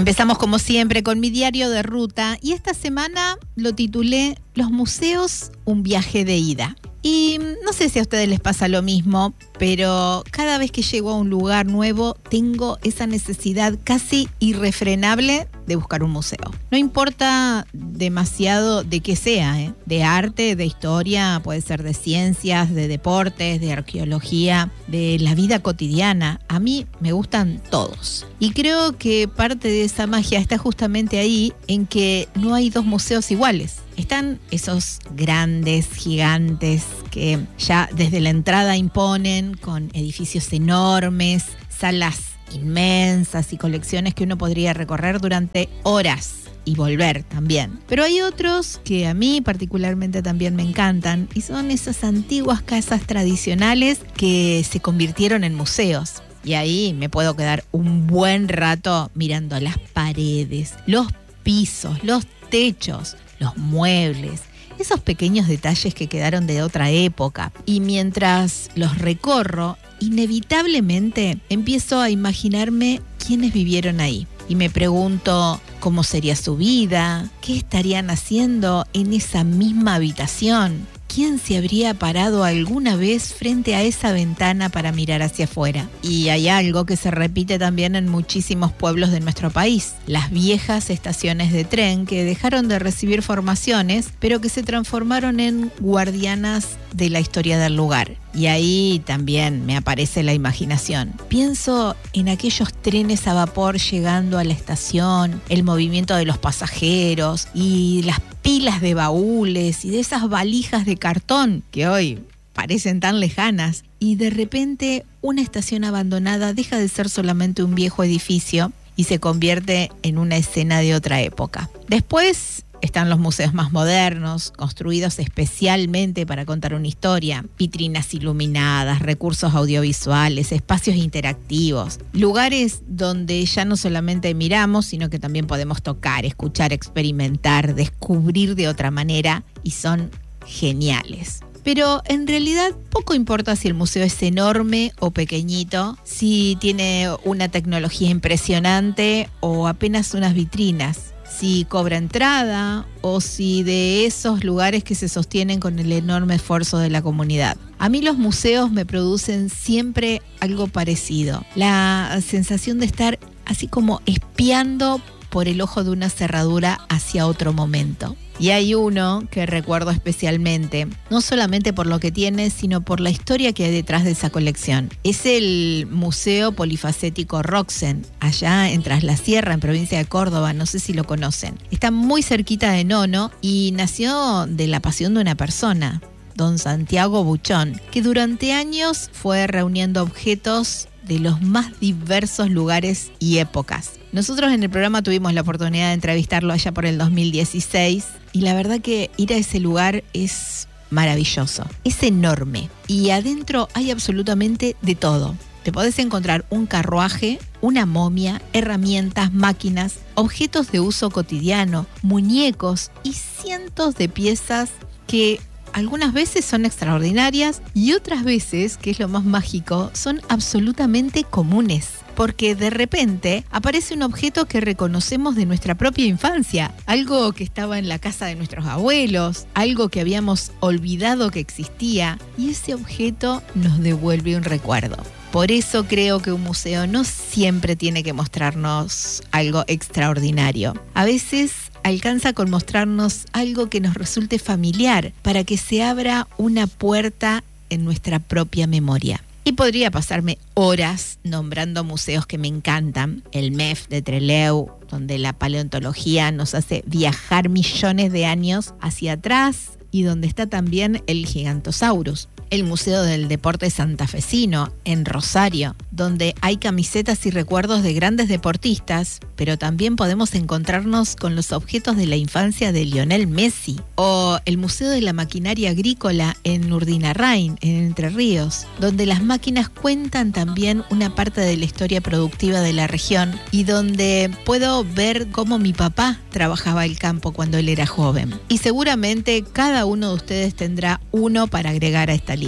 Empezamos como siempre con mi diario de ruta y esta semana lo titulé Los museos, un viaje de ida. Y no sé si a ustedes les pasa lo mismo, pero cada vez que llego a un lugar nuevo tengo esa necesidad casi irrefrenable de buscar un museo. No importa demasiado de qué sea, de arte, de historia, puede ser de ciencias, de deportes, de arqueología, de la vida cotidiana. A mí me gustan todos. Y creo que parte de esa magia está justamente ahí, en que no hay dos museos iguales. Están esos grandes, gigantes, que ya desde la entrada imponen, con edificios enormes, salas inmensas y colecciones que uno podría recorrer durante horas y volver también. Pero hay otros que a mí particularmente también me encantan y son esas antiguas casas tradicionales que se convirtieron en museos. Y ahí me puedo quedar un buen rato mirando las paredes, los pisos, los techos, los muebles, esos pequeños detalles que quedaron de otra época. Y mientras los recorro, inevitablemente empiezo a imaginarme quiénes vivieron ahí. Y me pregunto cómo sería su vida, qué estarían haciendo en esa misma habitación. ¿Quién se habría parado alguna vez frente a esa ventana para mirar hacia afuera? Y hay algo que se repite también en muchísimos pueblos de nuestro país. Las viejas estaciones de tren que dejaron de recibir formaciones, pero que se transformaron en guardianas de la historia del lugar. Y ahí también me aparece la imaginación. Pienso en aquellos trenes a vapor llegando a la estación, el movimiento de los pasajeros y las pilas de baúles y de esas valijas de cartón que hoy parecen tan lejanas. Y de repente una estación abandonada deja de ser solamente un viejo edificio y se convierte en una escena de otra época. Después están los museos más modernos, construidos especialmente para contar una historia. Vitrinas iluminadas, recursos audiovisuales, espacios interactivos. Lugares donde ya no solamente miramos, sino que también podemos tocar, escuchar, experimentar, descubrir de otra manera y son geniales. Pero en realidad poco importa si el museo es enorme o pequeñito, si tiene una tecnología impresionante o apenas unas vitrinas, si cobra entrada o si de esos lugares que se sostienen con el enorme esfuerzo de la comunidad. A mí los museos me producen siempre algo parecido, la sensación de estar así como espiando por el ojo de una cerradura hacia otro momento. Y hay uno que recuerdo especialmente, no solamente por lo que tiene, sino por la historia que hay detrás de esa colección. Es el Museo Polifacético Roxen, allá en Tras la Sierra, en provincia de Córdoba, no sé si lo conocen. Está muy cerquita de Nono y nació de la pasión de una persona, don Santiago Buchón, que durante años fue reuniendo objetos de los más diversos lugares y épocas. Nosotros en el programa tuvimos la oportunidad de entrevistarlo allá por el 2016 y la verdad que ir a ese lugar es maravilloso, es enorme y adentro hay absolutamente de todo. Te podés encontrar un carruaje, una momia, herramientas, máquinas, objetos de uso cotidiano, muñecos y cientos de piezas que algunas veces son extraordinarias y otras veces, que es lo más mágico, son absolutamente comunes. Porque de repente aparece un objeto que reconocemos de nuestra propia infancia, algo que estaba en la casa de nuestros abuelos, algo que habíamos olvidado que existía, y ese objeto nos devuelve un recuerdo. Por eso creo que un museo no siempre tiene que mostrarnos algo extraordinario. A veces alcanza con mostrarnos algo que nos resulte familiar para que se abra una puerta en nuestra propia memoria. Y podría pasarme horas nombrando museos que me encantan. El MEF de Trelew, donde la paleontología nos hace viajar millones de años hacia atrás y donde está también el Gigantosaurus. El Museo del Deporte Santafesino, en Rosario, donde hay camisetas y recuerdos de grandes deportistas, pero también podemos encontrarnos con los objetos de la infancia de Lionel Messi. O el Museo de la Maquinaria Agrícola en Urdinarrain, en Entre Ríos, donde las máquinas cuentan también una parte de la historia productiva de la región y donde puedo ver cómo mi papá trabajaba el campo cuando él era joven. Y seguramente cada uno de ustedes tendrá uno para agregar a esta lista.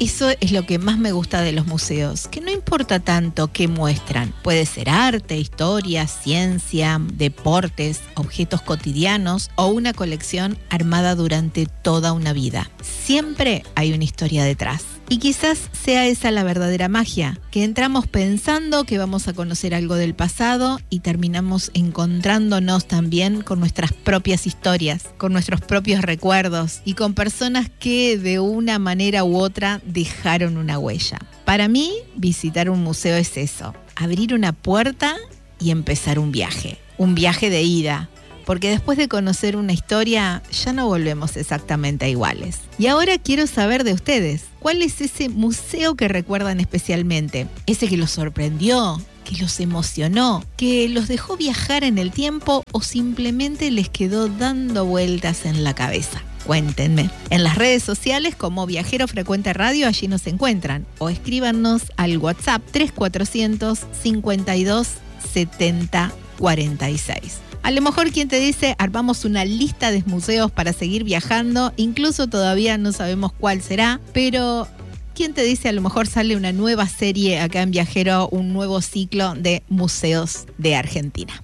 Eso es lo que más me gusta de los museos, que no importa tanto qué muestran. Puede ser arte, historia, ciencia, deportes, objetos cotidianos o una colección armada durante toda una vida. Siempre hay una historia detrás. Y quizás sea esa la verdadera magia, que entramos pensando que vamos a conocer algo del pasado y terminamos encontrándonos también con nuestras propias historias, con nuestros propios recuerdos y con personas que de una manera u otra dejaron una huella. Para mí, visitar un museo es eso, abrir una puerta y empezar un viaje de ida. Porque después de conocer una historia, ya no volvemos exactamente iguales. Y ahora quiero saber de ustedes, ¿cuál es ese museo que recuerdan especialmente? Ese que los sorprendió, que los emocionó, que los dejó viajar en el tiempo o simplemente les quedó dando vueltas en la cabeza. Cuéntenme. En las redes sociales como Viajero Frecuente Radio, allí nos encuentran. O escríbanos al WhatsApp 3400 52 70 46. A lo mejor quien te dice, armamos una lista de museos para seguir viajando, incluso todavía no sabemos cuál será, pero quien te dice, a lo mejor sale una nueva serie acá en Viajero, un nuevo ciclo de museos de Argentina.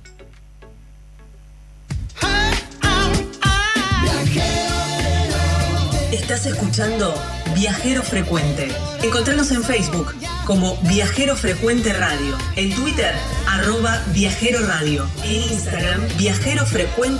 Estás escuchando Viajero Frecuente. Encontranos en Facebook como Viajero Frecuente Radio, en Twitter @Viajero Radio, en Instagram Viajero Frecuente.